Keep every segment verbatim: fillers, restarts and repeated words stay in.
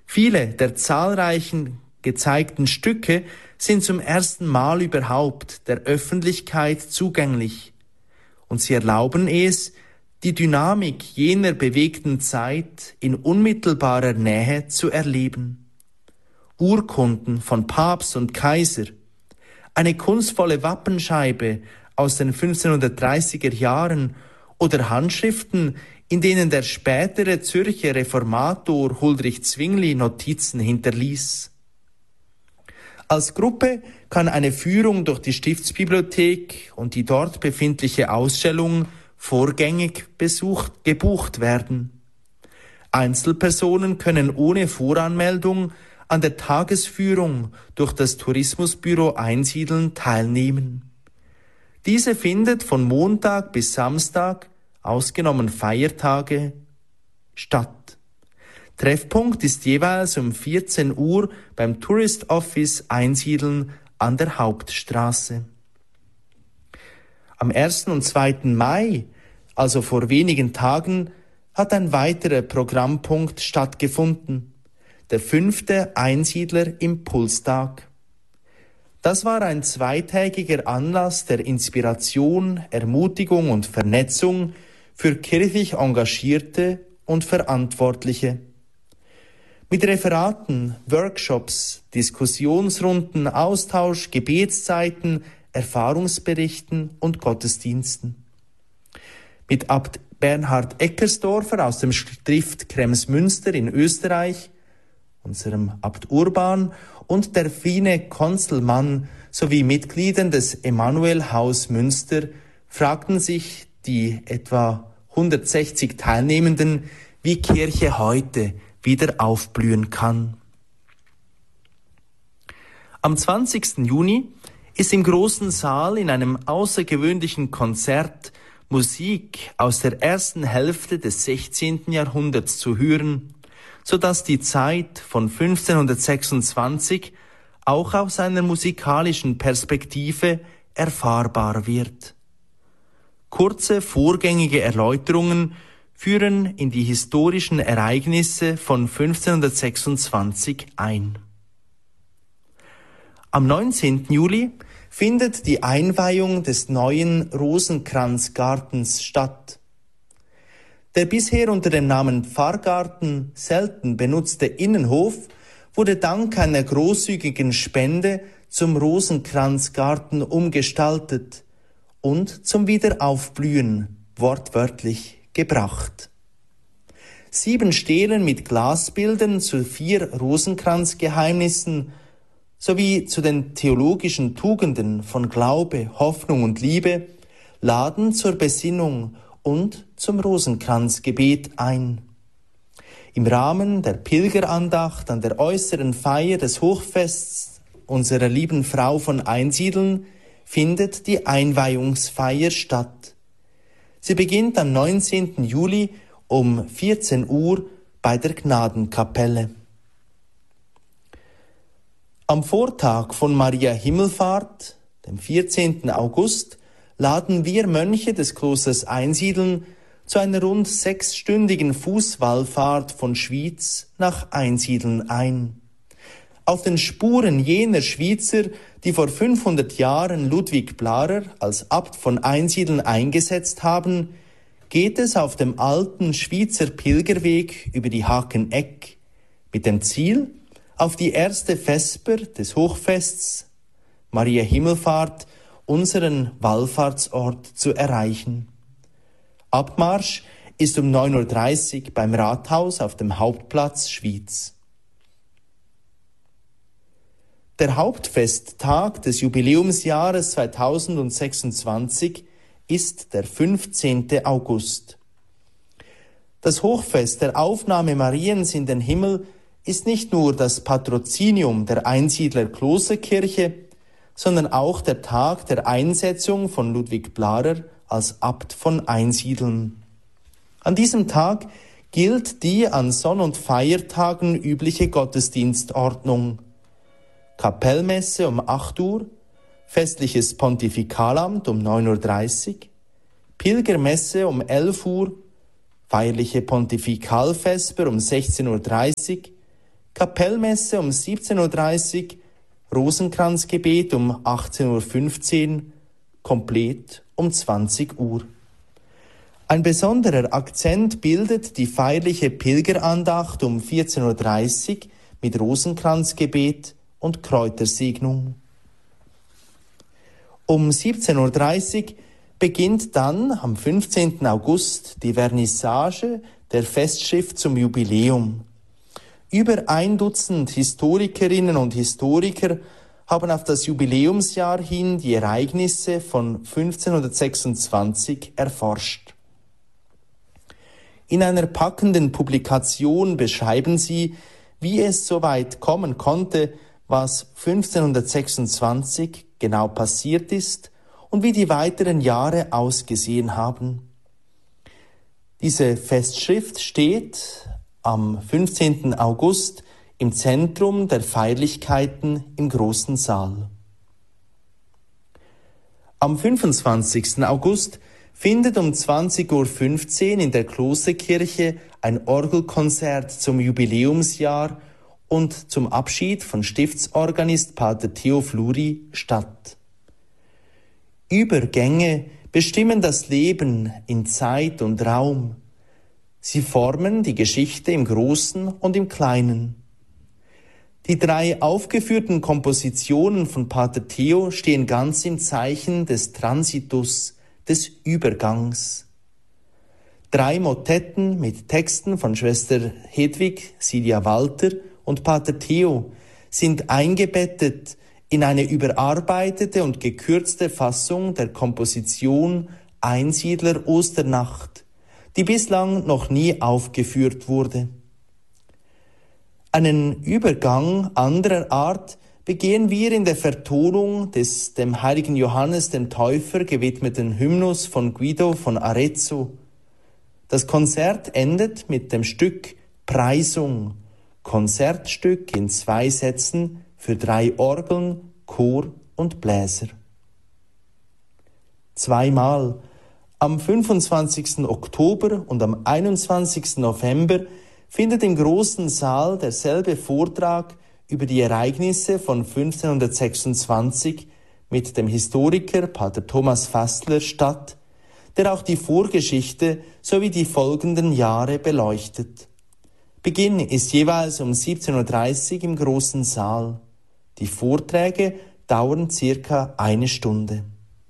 Viele der zahlreichen gezeigten Stücke sind zum ersten Mal überhaupt der Öffentlichkeit zugänglich. Und sie erlauben es, die Dynamik jener bewegten Zeit in unmittelbarer Nähe zu erleben. Urkunden von Papst und Kaiser, eine kunstvolle Wappenscheibe aus den fünfzehnhundertdreißiger Jahren oder Handschriften, in denen der spätere Zürcher Reformator Huldrych Zwingli Notizen hinterließ. Als Gruppe kann eine Führung durch die Stiftsbibliothek und die dort befindliche Ausstellung vorgängig besucht, gebucht werden. Einzelpersonen können ohne Voranmeldung an der Tagesführung durch das Tourismusbüro Einsiedeln teilnehmen. Diese findet von Montag bis Samstag, ausgenommen Feiertage, statt. Treffpunkt ist jeweils um vierzehn Uhr beim Tourist Office Einsiedeln an der Hauptstraße. Am ersten und zweiten Mai, also vor wenigen Tagen, hat ein weiterer Programmpunkt stattgefunden, der fünfte Einsiedler Impulstag. Das war ein zweitägiger Anlass der Inspiration, Ermutigung und Vernetzung für kirchlich Engagierte und Verantwortliche. Mit Referaten, Workshops, Diskussionsrunden, Austausch, Gebetszeiten, Erfahrungsberichten und Gottesdiensten. Mit Abt Bernhard Eckersdorfer aus dem Stift Kremsmünster in Österreich, unserem Abt Urban und der Fine Konzelmann sowie Mitgliedern des Emanuel-Haus Münster fragten sich die etwa hundertsechzig Teilnehmenden, wie Kirche heute wieder aufblühen kann. Am zwanzigsten Juni ist im großen Saal in einem außergewöhnlichen Konzert Musik aus der ersten Hälfte des sechzehnten Jahrhunderts zu hören, sodass die Zeit von fünfzehnhundertsechsundzwanzig auch aus einer musikalischen Perspektive erfahrbar wird. Kurze vorgängige Erläuterungen führen in die historischen Ereignisse von fünfzehnhundertsechsundzwanzig ein. Am neunzehnten Juli findet die Einweihung des neuen Rosenkranzgartens statt. Der bisher unter dem Namen Pfarrgarten selten benutzte Innenhof wurde dank einer großzügigen Spende zum Rosenkranzgarten umgestaltet und zum Wiederaufblühen wortwörtlich gebracht. Sieben Stelen mit Glasbildern zu vier Rosenkranzgeheimnissen sowie zu den theologischen Tugenden von Glaube, Hoffnung und Liebe laden zur Besinnung und zum Rosenkranzgebet ein. Im Rahmen der Pilgerandacht an der äußeren Feier des Hochfests unserer lieben Frau von Einsiedeln findet die Einweihungsfeier statt. Sie beginnt am neunzehnten Juli um vierzehn Uhr bei der Gnadenkapelle. Am Vortag von Maria Himmelfahrt, dem vierzehnten August, laden wir Mönche des Klosters Einsiedeln zu einer rund sechsstündigen Fußwallfahrt von Schwyz nach Einsiedeln ein. Auf den Spuren jener Schwyzer, die vor fünfhundert Jahren Ludwig Blarer als Abt von Einsiedeln eingesetzt haben, geht es auf dem alten Schwyzer Pilgerweg über die Hakeneck mit dem Ziel, auf die erste Vesper des Hochfests, Maria Himmelfahrt, unseren Wallfahrtsort zu erreichen. Abmarsch ist um neun Uhr dreißig beim Rathaus auf dem Hauptplatz Schwyz. Der Hauptfesttag des Jubiläumsjahres zweitausendsechsundzwanzig ist der fünfzehnten August. Das Hochfest der Aufnahme Mariens in den Himmel ist nicht nur das Patrozinium der Einsiedler Klosterkirche, sondern auch der Tag der Einsetzung von Ludwig Blarer als Abt von Einsiedeln. An diesem Tag gilt die an Sonn- und Feiertagen übliche Gottesdienstordnung. Kapellmesse um acht Uhr, festliches Pontifikalamt um neun Uhr dreißig, Pilgermesse um elf Uhr, feierliche Pontifikalvesper um sechzehn Uhr dreißig, Kapellmesse um siebzehn Uhr dreißig, Rosenkranzgebet um achtzehn Uhr fünfzehn, Komplett um zwanzig Uhr. Ein besonderer Akzent bildet die feierliche Pilgerandacht um vierzehn Uhr dreißig mit Rosenkranzgebet und Kräutersegnung. Um siebzehn Uhr dreißig beginnt dann am fünfzehnten August die Vernissage der Festschrift zum Jubiläum. Über ein Dutzend Historikerinnen und Historiker haben auf das Jubiläumsjahr hin die Ereignisse von fünfzehnhundertsechsundzwanzig erforscht. In einer packenden Publikation beschreiben sie, wie es so weit kommen konnte, was fünfzehnhundertsechsundzwanzig genau passiert ist und wie die weiteren Jahre ausgesehen haben. Diese Festschrift steht am fünfzehnten August im Zentrum der Feierlichkeiten im großen Saal. Am fünfundzwanzigsten August findet um zwanzig Uhr fünfzehn in der Klosterkirche ein Orgelkonzert zum Jubiläumsjahr und zum Abschied von Stiftsorganist Pater Theo Fluri statt. Übergänge bestimmen das Leben in Zeit und Raum. Sie formen die Geschichte im Großen und im Kleinen. Die drei aufgeführten Kompositionen von Pater Theo stehen ganz im Zeichen des Transitus, des Übergangs. Drei Motetten mit Texten von Schwester Hedwig Silja Walter und Pater Theo sind eingebettet in eine überarbeitete und gekürzte Fassung der Komposition Einsiedler Osternacht, die bislang noch nie aufgeführt wurde. Einen Übergang anderer Art begehen wir in der Vertonung des dem heiligen Johannes dem Täufer gewidmeten Hymnus von Guido von Arezzo. Das Konzert endet mit dem Stück Preisung, Konzertstück in zwei Sätzen für drei Orgeln, Chor und Bläser. Zweimal, am fünfundzwanzigsten Oktober und am einundzwanzigsten November, findet im großen Saal derselbe Vortrag über die Ereignisse von fünfzehnhundertsechsundzwanzig mit dem Historiker Pater Thomas Fassler statt, der auch die Vorgeschichte sowie die folgenden Jahre beleuchtet. Beginn ist jeweils um siebzehn Uhr dreißig im großen Saal. Die Vorträge dauern circa eine Stunde.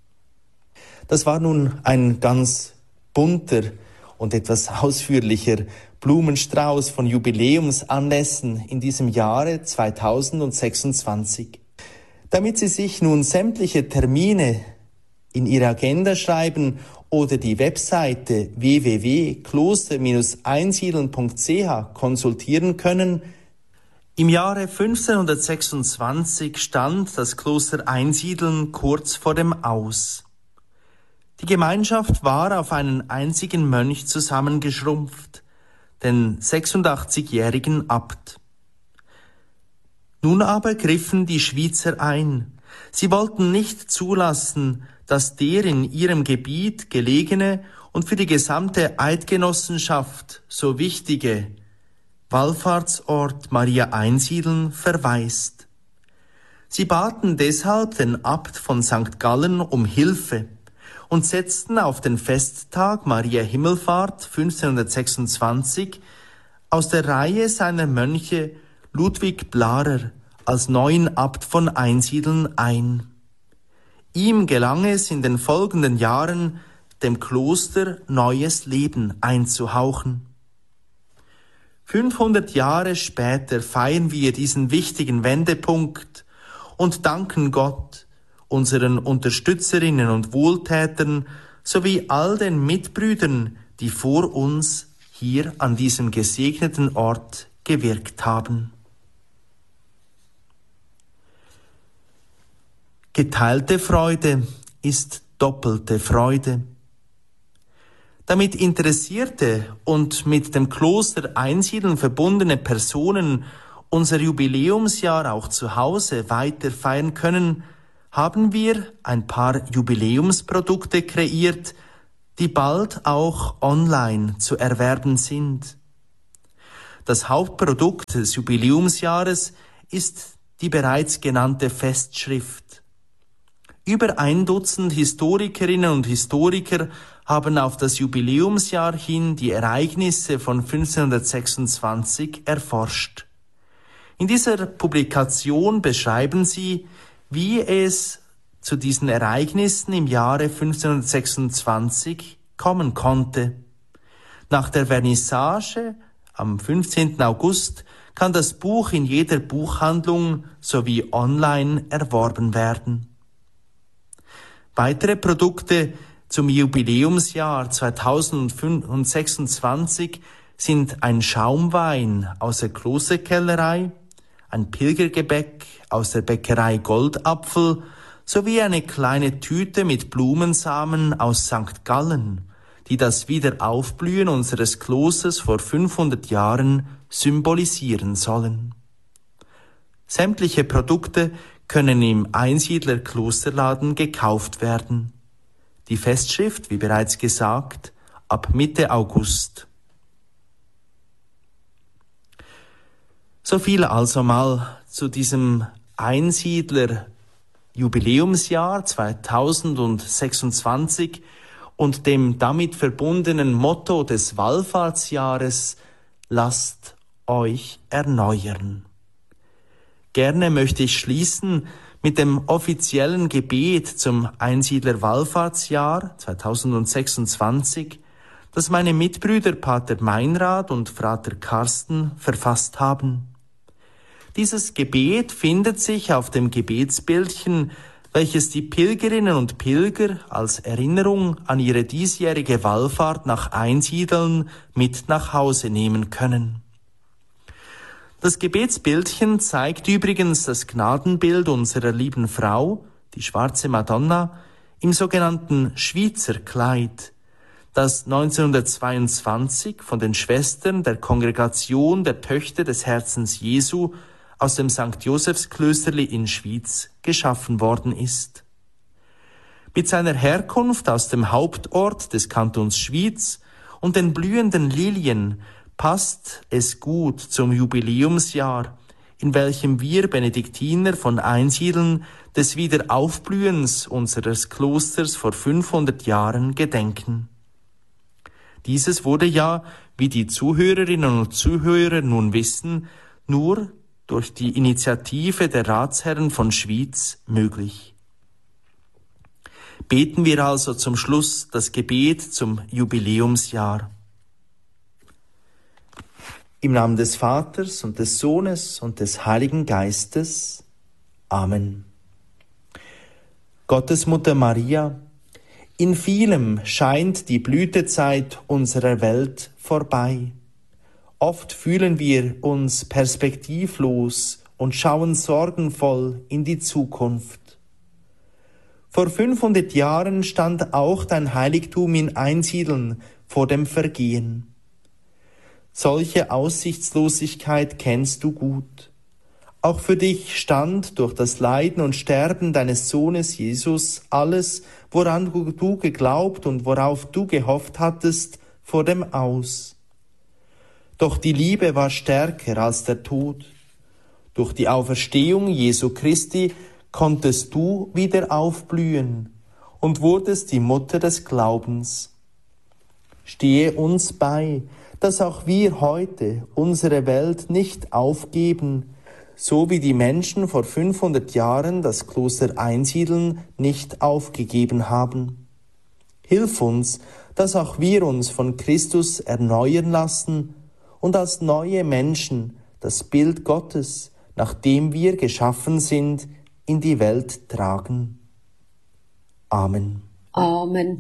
Das war nun ein ganz bunter und etwas ausführlicher Blumenstrauß von Jubiläumsanlässen in diesem Jahre zweitausendsechsundzwanzig. Damit Sie sich nun sämtliche Termine in Ihre Agenda schreiben oder die Webseite w w w punkt kloster Bindestrich einsiedeln punkt c h konsultieren können. Im Jahre fünfzehnhundertsechsundzwanzig stand das Kloster Einsiedeln kurz vor dem Aus. Die Gemeinschaft war auf einen einzigen Mönch zusammengeschrumpft, den sechsundachtzigjährigen Abt. Nun aber griffen die Schwyzer ein. Sie wollten nicht zulassen, dass der in ihrem Gebiet gelegene und für die gesamte Eidgenossenschaft so wichtige Wallfahrtsort Maria Einsiedeln verwaist. Sie baten deshalb den Abt von Sankt Gallen um Hilfe und setzten auf den Festtag Maria Himmelfahrt fünfzehnhundertsechsundzwanzig aus der Reihe seiner Mönche Ludwig Blarer als neuen Abt von Einsiedeln ein. Ihm gelang es in den folgenden Jahren, dem Kloster neues Leben einzuhauchen. fünfhundert Jahre später feiern wir diesen wichtigen Wendepunkt und danken Gott, unseren Unterstützerinnen und Wohltätern sowie all den Mitbrüdern, die vor uns hier an diesem gesegneten Ort gewirkt haben. Geteilte Freude ist doppelte Freude. Damit interessierte und mit dem Kloster Einsiedeln verbundene Personen unser Jubiläumsjahr auch zu Hause weiter feiern können, haben wir ein paar Jubiläumsprodukte kreiert, die bald auch online zu erwerben sind. Das Hauptprodukt des Jubiläumsjahres ist die bereits genannte Festschrift. Über ein Dutzend Historikerinnen und Historiker haben auf das Jubiläumsjahr hin die Ereignisse von fünfzehnhundertsechsundzwanzig erforscht. In dieser Publikation beschreiben sie, wie es zu diesen Ereignissen im Jahre fünfzehnhundertsechsundzwanzig kommen konnte. Nach der Vernissage am fünfzehnten August kann das Buch in jeder Buchhandlung sowie online erworben werden. Weitere Produkte zum Jubiläumsjahr zweitausendsechsundzwanzig sind ein Schaumwein aus der Klosterkellerei, ein Pilgergebäck aus der Bäckerei Goldapfel sowie eine kleine Tüte mit Blumensamen aus Sankt Gallen, die das Wiederaufblühen unseres Klosters vor fünfhundert Jahren symbolisieren sollen. Sämtliche Produkte können im Einsiedler Klosterladen gekauft werden. Die Festschrift, wie bereits gesagt, ab Mitte August. So viel also mal zu diesem Einsiedler Jubiläumsjahr zweitausendsechsundzwanzig und dem damit verbundenen Motto des Wallfahrtsjahres: Lasst euch erneuern. Gerne möchte ich schließen mit dem offiziellen Gebet zum Einsiedler Wallfahrtsjahr zweitausendsechsundzwanzig, das meine Mitbrüder Pater Meinrad und Frater Carsten verfasst haben. Dieses Gebet findet sich auf dem Gebetsbildchen, welches die Pilgerinnen und Pilger als Erinnerung an ihre diesjährige Wallfahrt nach Einsiedeln mit nach Hause nehmen können. Das Gebetsbildchen zeigt übrigens das Gnadenbild unserer lieben Frau, die schwarze Madonna, im sogenannten Schweizerkleid, das neunzehnhundertzweiundzwanzig von den Schwestern der Kongregation der Töchter des Herzens Jesu aus dem Sankt Josefsklösterli in Schwyz geschaffen worden ist. Mit seiner Herkunft aus dem Hauptort des Kantons Schwyz und den blühenden Lilien passt es gut zum Jubiläumsjahr, in welchem wir Benediktiner von Einsiedeln des Wiederaufblühens unseres Klosters vor fünfhundert Jahren gedenken. Dieses wurde ja, wie die Zuhörerinnen und Zuhörer nun wissen, nur durch die Initiative der Ratsherren von Schwyz möglich. Beten wir also zum Schluss das Gebet zum Jubiläumsjahr. Im Namen des Vaters und des Sohnes und des Heiligen Geistes. Amen. Gottesmutter Maria, in vielem scheint die Blütezeit unserer Welt vorbei. Oft fühlen wir uns perspektivlos und schauen sorgenvoll in die Zukunft. Vor fünfhundert Jahren stand auch dein Heiligtum in Einsiedeln vor dem Vergehen. Solche Aussichtslosigkeit kennst du gut. Auch für dich stand durch das Leiden und Sterben deines Sohnes Jesus alles, woran du geglaubt und worauf du gehofft hattest, vor dem Aus. Doch die Liebe war stärker als der Tod. Durch die Auferstehung Jesu Christi konntest du wieder aufblühen und wurdest die Mutter des Glaubens. Stehe uns bei, dass auch wir heute unsere Welt nicht aufgeben, so wie die Menschen vor fünfhundert Jahren das Kloster Einsiedeln nicht aufgegeben haben. Hilf uns, dass auch wir uns von Christus erneuern lassen und als neue Menschen das Bild Gottes, nach dem wir geschaffen sind, in die Welt tragen. Amen. Amen.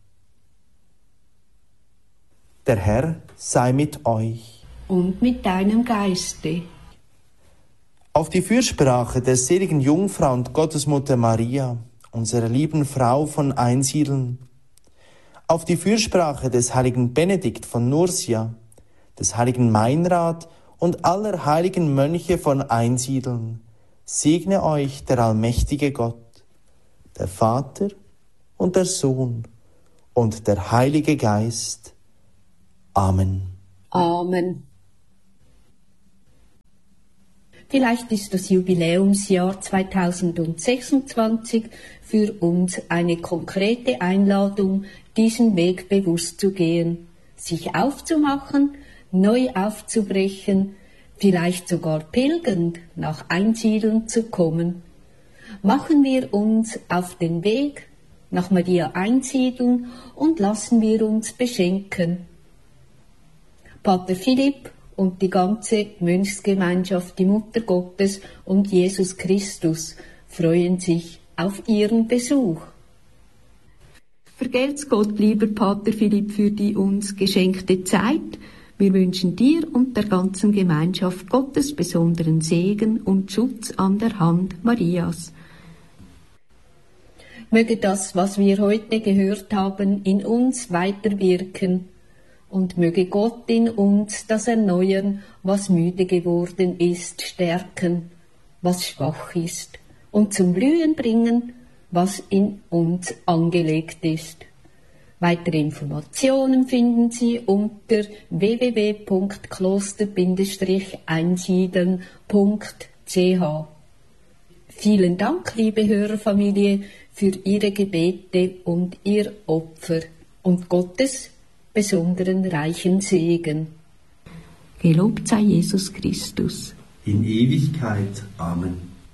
Der Herr sei mit euch. Und mit deinem Geiste. Auf die Fürsprache der seligen Jungfrau und Gottesmutter Maria, unserer lieben Frau von Einsiedeln, auf die Fürsprache des heiligen Benedikt von Nursia, des heiligen Meinrad und aller heiligen Mönche von Einsiedeln, segne euch der allmächtige Gott, der Vater und der Sohn und der Heilige Geist. Amen. Amen. Vielleicht ist das Jubiläumsjahr zweitausendsechsundzwanzig für uns eine konkrete Einladung, diesen Weg bewusst zu gehen, sich aufzumachen, neu aufzubrechen, vielleicht sogar pilgernd nach Einsiedeln zu kommen. Machen wir uns auf den Weg nach Maria Einsiedeln und lassen wir uns beschenken. Pater Philipp und die ganze Mönchsgemeinschaft, die Mutter Gottes und Jesus Christus freuen sich auf Ihren Besuch. Vergelt's Gott, lieber Pater Philipp, für die uns geschenkte Zeit. Wir wünschen dir und der ganzen Gemeinschaft Gottes besonderen Segen und Schutz an der Hand Marias. Möge das, was wir heute gehört haben, in uns weiterwirken und möge Gott in uns das erneuern, was müde geworden ist, stärken, was schwach ist und zum Blühen bringen, was in uns angelegt ist. Weitere Informationen finden Sie unter w w w punkt kloster Bindestrich einsiedeln punkt c h. Vielen Dank, liebe Hörerfamilie, für Ihre Gebete und Ihr Opfer und Gottes besonderen reichen Segen. Gelobt sei Jesus Christus. In Ewigkeit. Amen.